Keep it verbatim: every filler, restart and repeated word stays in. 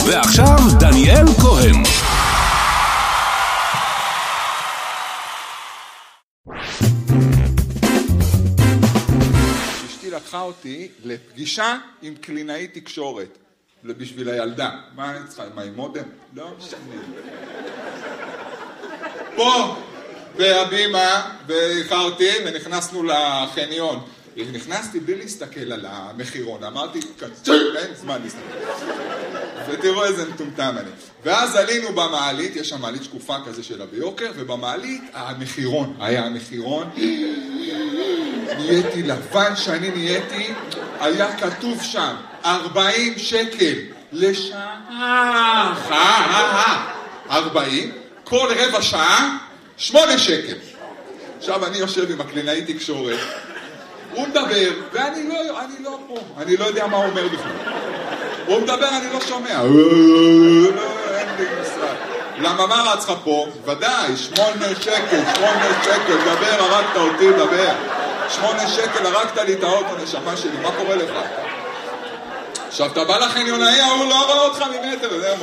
ועכשיו דניאל כהן. אשתי לקחה אותי לפגישה עם קלינאי תקשורת, בשביל הילדה. מה אני צריכה? מה, עם מודם? לא משנה. פה, בהבימה, ואיחרתי, ונכנסנו לחניון. נכנסתי בלי להסתכל על המחירון, אמרתי, אין זמן להסתכל. ותראו איזה מטומטם אני. ואז עלינו במעלית, יש שם מעלית שקופה כזה שלה ביוקר, ובמעלית המחירון, היה המחירון, נהייתי לבן שאני נהייתי, היה כתוב שם, ארבעים שקל לשעה, ארבעים, כל רבע שעה, שמונה שקל. עכשיו אני יושב עם הקלינאי תקשורת, הוא מדבר, ואני לא, אני לא פה, אני לא יודע מה הוא אומר בכלל. הוא מדבר, אני לא שומע. אין לי משרד. למה מה רץ לך פה? ודאי, שמונה שקל, שמונה שקל, דבר, הרגת אותי, דבר. שמונה שקל, הרגת לי את האוטו, נשמה שלי, מה קורה לך? עכשיו, אתה בא לחניונאי, הוא לא רואה אותך ממטר,